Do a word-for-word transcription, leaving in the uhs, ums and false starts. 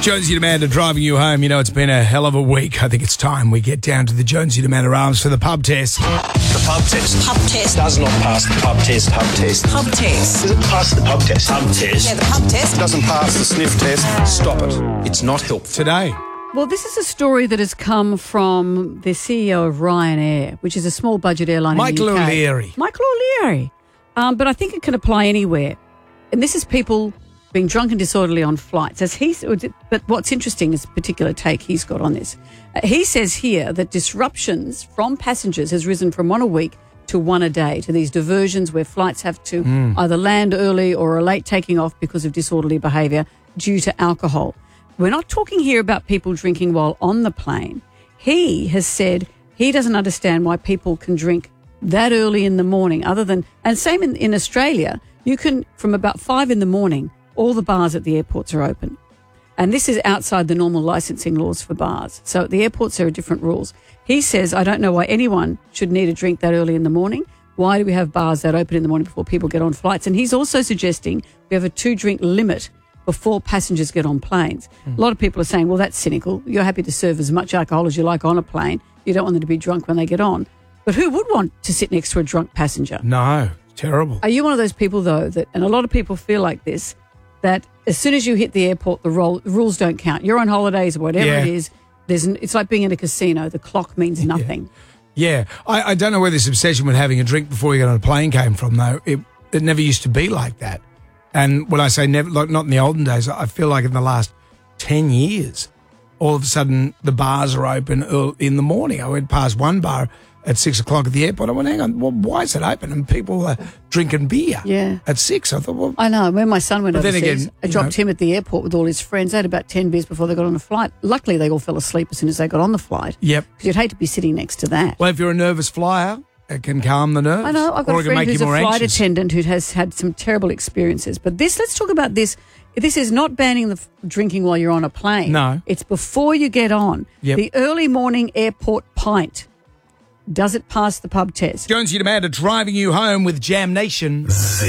Jonesy and Amanda driving you home. You know, it's been a hell of a week. I think it's time we get down to the Jonesy and Amanda arms for the pub test. The pub test. Pub test. Does not pass the pub test. Pub test. Pub test. Does it pass the pub test? Pub test. Yeah, the pub test. Doesn't pass the sniff test. Stop it. It's not helpful. Today. Well, this is a story that has come from the C E O of Ryanair, which is a small budget airline Michael in the U K. O'Leary. Michael O'Leary. Um, but I think it can apply anywhere. And this is people being drunk and disorderly on flights. As he, but what's interesting is a particular take he's got on this. Uh, he says here that disruptions from passengers has risen from one a week to one a day, to these diversions where flights have to Mm. either land early or are late taking off because of disorderly behaviour due to alcohol. We're not talking here about people drinking while on the plane. He has said he doesn't understand why people can drink that early in the morning, other than, and same in, in Australia, you can, from about five in the morning, all the bars at the airports are open. And this is outside the normal licensing laws for bars. So at the airports, there are different rules. He says, I don't know why anyone should need a drink that early in the morning. Why do we have bars that open in the morning before people get on flights? And he's also suggesting we have a two-drink limit before passengers get on planes. Mm. A lot of people are saying, well, that's cynical. You're happy to serve as much alcohol as you like on a plane. You don't want them to be drunk when they get on. But who would want to sit next to a drunk passenger? No, terrible. Are you one of those people, though, that, and a lot of people feel like this, that as soon as you hit the airport, the, roll, the rules don't count. You're on holidays or whatever Yeah. it is. There's an, it's like being in a casino. The clock means nothing. Yeah, I, I don't know where this obsession with having a drink before you get on a plane came from, though. It, it never used to be like that. And when I say never, like not in the olden days, I feel like in the last ten years, all of a sudden the bars are open early in the morning. I went past one bar at six o'clock at the airport. I went, hang on, well, why is it open? And people are drinking beer Yeah. at six. I thought, well, I know. When my son went But then overseas, again, I you dropped know- him at the airport with all his friends. They had about ten beers before they got on a flight. Luckily, they all fell asleep as soon as they got on the flight. yep. Because you'd hate to be sitting next to that. Well, if you're a nervous flyer, it can calm the nerves. I know. I've got or a it can friend make who's you a more flight anxious. attendant who has had some terrible experiences. But this, let's talk about this. This is not banning the f- drinking while you're on a plane. No. It's before you get on. Yep. The early morning airport pint. Does it pass the pub test? Jonesy and Amanda driving you home with Jam Nation.